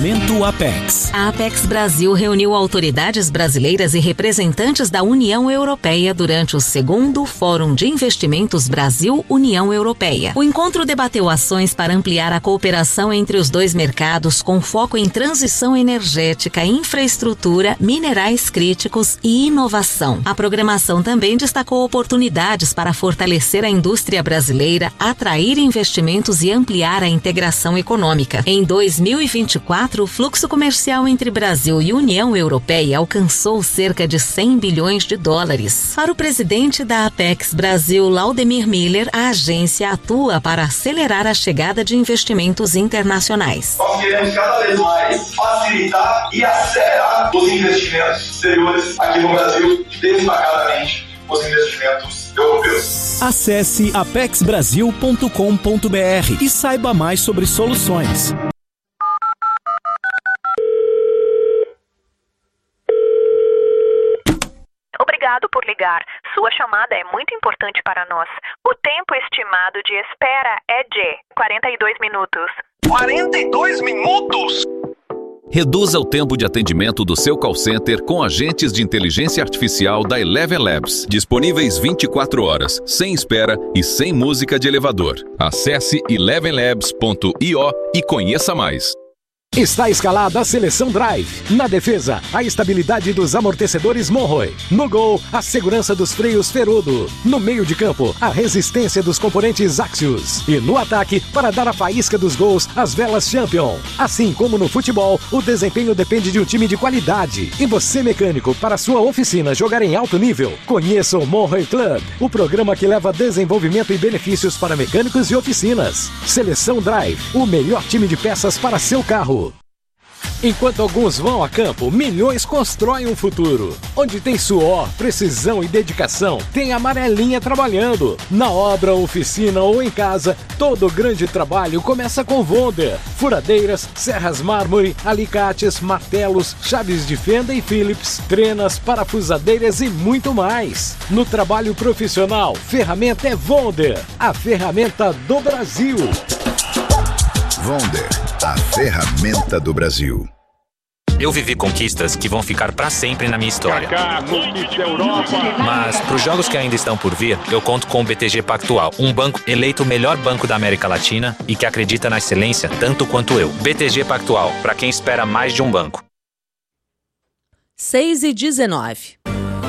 Momento Apex. A Apex Brasil reuniu autoridades brasileiras e representantes da União Europeia durante o segundo Fórum de Investimentos Brasil-União Europeia. O encontro debateu ações para ampliar a cooperação entre os dois mercados com foco em transição energética, infraestrutura, minerais críticos e inovação. A programação também destacou oportunidades para fortalecer a indústria brasileira, atrair investimentos e ampliar a integração econômica. Em 2024, o fluxo comercial entre Brasil e União Europeia alcançou cerca de 100 bilhões de dólares. Para o presidente da Apex Brasil, Laudemir Miller, a agência atua para acelerar a chegada de investimentos internacionais. Nós queremos cada vez mais facilitar e acelerar os investimentos exteriores aqui no Brasil, destacadamente os investimentos europeus. Acesse apexbrasil.com.br e saiba mais sobre soluções. Obrigado por ligar. Sua chamada é muito importante para nós. O tempo estimado de espera é de 42 minutos. 42 minutos? Reduza o tempo de atendimento do seu call center com agentes de inteligência artificial da Eleven Labs, disponíveis 24 horas, sem espera e sem música de elevador. Acesse elevenlabs.io e conheça mais. Está escalada a seleção Drive. Na defesa, a estabilidade dos amortecedores Monroe. No gol, a segurança dos freios Ferodo. No meio de campo, a resistência dos componentes Axios. E no ataque, para dar a faísca dos gols, as velas Champion. Assim como no futebol, o desempenho depende de um time de qualidade. E você, mecânico, para sua oficina jogar em alto nível, conheça o Monroe Club, o programa que leva desenvolvimento e benefícios para mecânicos e oficinas. Seleção Drive, o melhor time de peças para seu carro. Enquanto alguns vão a campo, milhões constroem um futuro. Onde tem suor, precisão e dedicação, tem a Amarelinha trabalhando. Na obra, oficina ou em casa, todo grande trabalho começa com Wonder. Furadeiras, serras mármore, alicates, martelos, chaves de fenda e Phillips, trenas, parafusadeiras e muito mais. No trabalho profissional, ferramenta é Wonder, a ferramenta do Brasil. Wonder, a ferramenta do Brasil. Eu vivi conquistas que vão ficar para sempre na minha história. Mas para os jogos que ainda estão por vir, eu conto com o BTG Pactual, um banco eleito o melhor banco da América Latina e que acredita na excelência tanto quanto eu. BTG Pactual, para quem espera mais de um banco. 6h19.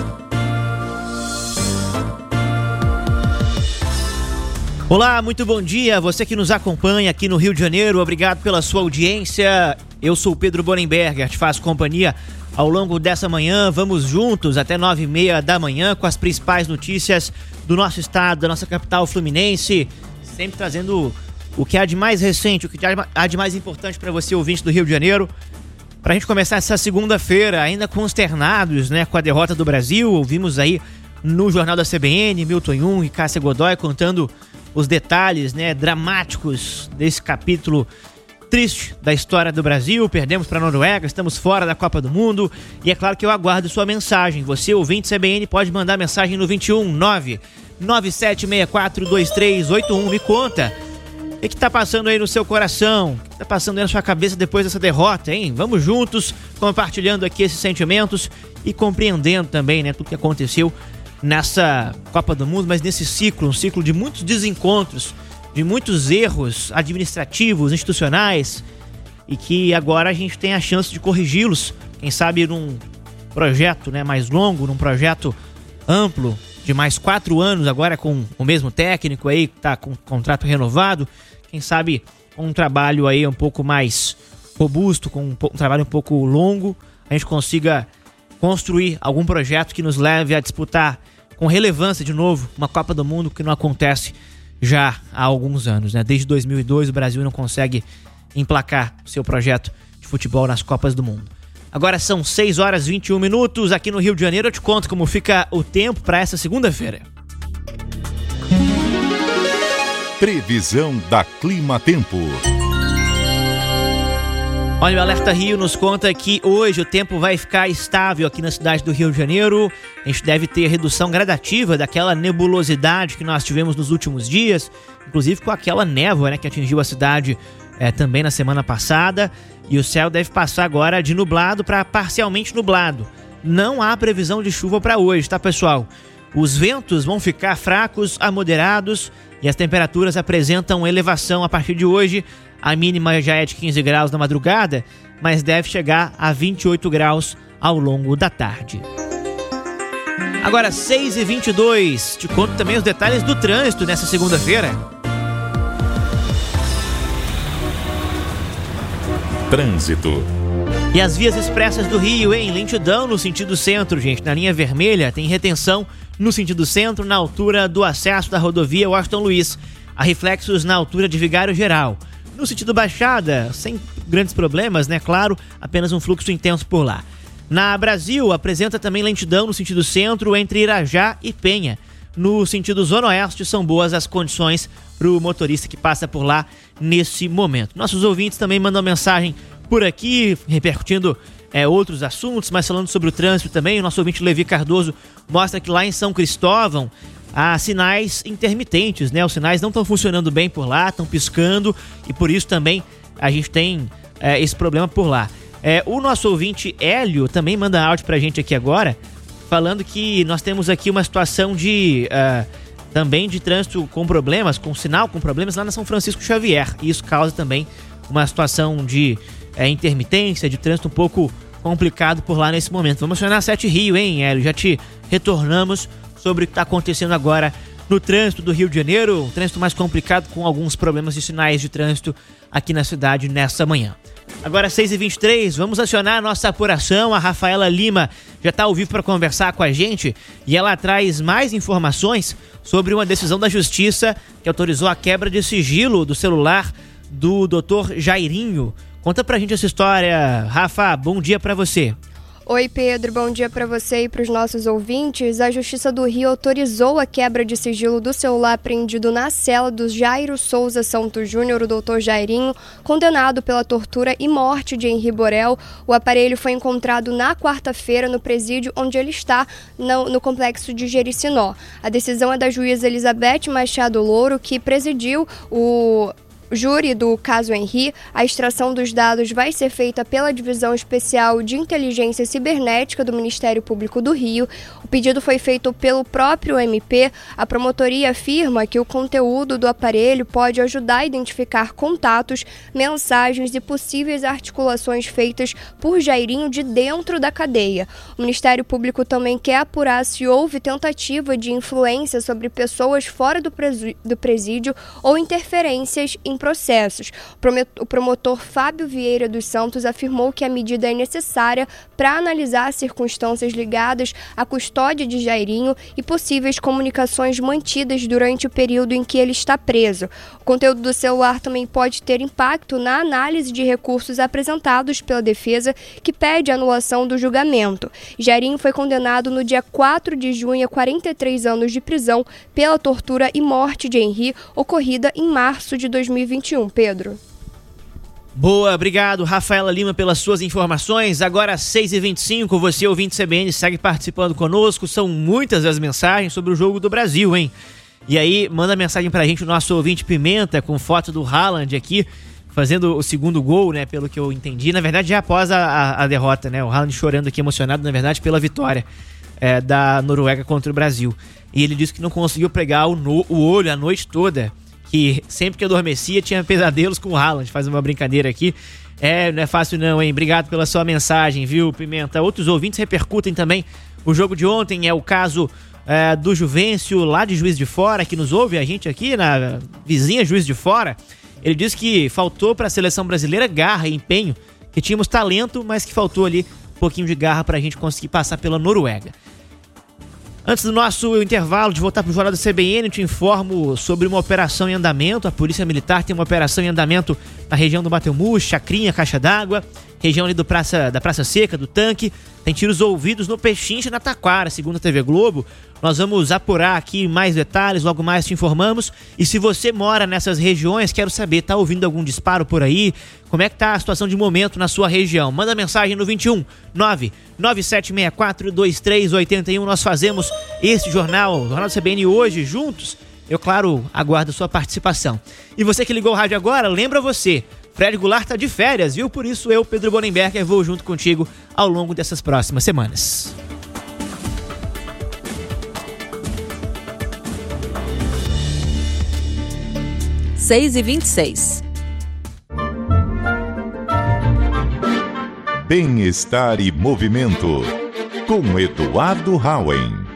Olá, muito bom dia, você que nos acompanha aqui no Rio de Janeiro, obrigado pela sua audiência. Eu sou o Pedro Bonenberger, te faço companhia ao longo dessa manhã. Vamos juntos até 9h30 da manhã com as principais notícias do nosso estado, da nossa capital fluminense, sempre trazendo o que há de mais recente, o que há de mais importante para você, ouvinte do Rio de Janeiro. Para a gente começar essa segunda-feira, ainda consternados, né, com a derrota do Brasil, ouvimos aí no Jornal da CBN, Milton Jung e Cássia Godoy contando os detalhes, né, dramáticos desse capítulo triste da história do Brasil. Perdemos para a Noruega, estamos fora da Copa do Mundo e é claro que eu aguardo sua mensagem. Você, ouvinte CBN, pode mandar mensagem no 21 997642381. Me conta o que está passando aí no seu coração, o que está passando aí na sua cabeça depois dessa derrota, hein? Vamos juntos compartilhando aqui esses sentimentos e compreendendo também, né, tudo que aconteceu nessa Copa do Mundo, mas nesse ciclo, um ciclo de muitos desencontros, de muitos erros administrativos, institucionais, e que agora a gente tem a chance de corrigi-los, quem sabe num projeto, né, mais longo, num projeto amplo, de mais 4 anos, agora com o mesmo técnico aí, que está com contrato renovado, quem sabe com um trabalho aí um pouco mais robusto, com um trabalho um pouco longo, a gente consiga construir algum projeto que nos leve a disputar com relevância de novo uma Copa do Mundo, que não acontece já há alguns anos, né? Desde 2002 o Brasil não consegue emplacar seu projeto de futebol nas Copas do Mundo. Agora são 6h21 aqui no Rio de Janeiro. Eu te conto como fica o tempo para essa segunda-feira. Previsão da Clima Tempo. Olha, o Alerta Rio nos conta que hoje o tempo vai ficar estável aqui na cidade do Rio de Janeiro. A gente deve ter redução gradativa daquela nebulosidade que nós tivemos nos últimos dias, inclusive com aquela névoa, né, que atingiu a cidade também na semana passada, e o céu deve passar agora de nublado para parcialmente nublado. Não há previsão de chuva para hoje, tá, pessoal? Os ventos vão ficar fracos a moderados e as temperaturas apresentam elevação a partir de hoje. A mínima já é de 15 graus na madrugada, mas deve chegar a 28 graus ao longo da tarde. Agora 6h22, te conto também os detalhes do trânsito nessa segunda-feira. Trânsito. E as vias expressas do Rio, em lentidão no sentido centro, gente. Na linha vermelha tem retenção no sentido centro, na altura do acesso da rodovia Washington Luiz. Há reflexos na altura de Vigário Geral. No sentido baixada, sem grandes problemas, né? Claro, apenas um fluxo intenso por lá. Na Brasil, apresenta também lentidão no sentido centro entre Irajá e Penha. No sentido zona oeste, são boas as condições para o motorista que passa por lá nesse momento. Nossos ouvintes também mandam mensagem por aqui, repercutindo outros assuntos, mas falando sobre o trânsito também. O nosso ouvinte Levi Cardoso mostra que lá em São Cristóvão há sinais intermitentes, né? Os sinais não estão funcionando bem por lá, estão piscando, e por isso também a gente tem esse problema por lá. O nosso ouvinte Hélio também manda áudio pra gente aqui agora, falando que nós temos aqui uma situação também de trânsito com problemas, com sinal com problemas lá na São Francisco Xavier, e isso causa também uma situação de intermitência, de trânsito um pouco complicado por lá nesse momento. Vamos acionar 7 Rio, hein, Hélio? Já te retornamos sobre o que está acontecendo agora no trânsito do Rio de Janeiro, um trânsito mais complicado com alguns problemas de sinais de trânsito aqui na cidade nessa manhã. Agora 6h23, vamos acionar a nossa apuração. A Rafaela Lima já está ao vivo para conversar com a gente e ela traz mais informações sobre uma decisão da Justiça que autorizou a quebra de sigilo do celular do Dr. Jairinho. Conta pra gente essa história, Rafa, bom dia pra você. Oi, Pedro, bom dia para você e para os nossos ouvintes. A Justiça do Rio autorizou a quebra de sigilo do celular apreendido na cela do Jairo Souza Santos Júnior, o Dr. Jairinho, condenado pela tortura e morte de Henri Borel. O aparelho foi encontrado na quarta-feira no presídio onde ele está, no complexo de Jericinó. A decisão é da juíza Elizabeth Machado Louro, que presidiu o júri do caso Henri. A extração dos dados vai ser feita pela Divisão Especial de Inteligência Cibernética do Ministério Público do Rio. O pedido foi feito pelo próprio MP. A promotoria afirma que o conteúdo do aparelho pode ajudar a identificar contatos, mensagens e possíveis articulações feitas por Jairinho de dentro da cadeia. O Ministério Público também quer apurar se houve tentativa de influência sobre pessoas fora do presídio ou interferências em processos. O promotor Fábio Vieira dos Santos afirmou que a medida é necessária para analisar circunstâncias ligadas à custódia de Jairinho e possíveis comunicações mantidas durante o período em que ele está preso. O conteúdo do celular também pode ter impacto na análise de recursos apresentados pela defesa, que pede a anulação do julgamento. Jairinho foi condenado no dia 4 de junho a 43 anos de prisão pela tortura e morte de Henri, ocorrida em março de 2021, Pedro. Boa, obrigado, Rafaela Lima, pelas suas informações. Agora 6h25, você, ouvinte CBN, segue participando conosco. São muitas as mensagens sobre o jogo do Brasil, hein? E aí, manda mensagem pra gente o nosso ouvinte Pimenta, com foto do Haaland aqui, fazendo o segundo gol, né? Pelo que eu entendi. Na verdade, já após a derrota, né? O Haaland chorando aqui, emocionado, na verdade, pela vitória da Noruega contra o Brasil. E ele disse que não conseguiu pregar o olho a noite toda, que sempre que adormecia tinha pesadelos com o Haaland. Faz uma brincadeira aqui. Não é fácil não, hein? Obrigado pela sua mensagem, viu, Pimenta? Outros ouvintes repercutem também o jogo de ontem. É o caso do Juvencio, lá de Juiz de Fora, que nos ouve a gente aqui na vizinha Juiz de Fora. Ele diz que faltou para a seleção brasileira garra e empenho, que tínhamos talento, mas que faltou ali um pouquinho de garra para a gente conseguir passar pela Noruega. Antes do nosso intervalo de voltar para o Jornal do CBN, eu te informo sobre uma operação em andamento. A Polícia Militar tem uma operação em andamento na região do Batelmu, Chacrinha, Caixa d'Água, região ali da Praça Seca, do Tanque. Tem tiros ouvidos no Pechincha e na Taquara, segundo a TV Globo. Nós vamos apurar aqui mais detalhes, logo mais te informamos. E se você mora nessas regiões, quero saber, tá ouvindo algum disparo por aí? Como é que tá a situação de momento na sua região? Manda mensagem no 21 99764 2381. Nós fazemos esse jornal do CBN hoje juntos. Eu, claro, aguardo a sua participação. E você que ligou o rádio agora, lembra você, Fred Goulart tá de férias, viu? Por isso eu, Pedro Bonenberger, vou junto contigo ao longo dessas próximas semanas. Seis e 26. Bem-estar e movimento, com Eduardo Hauen.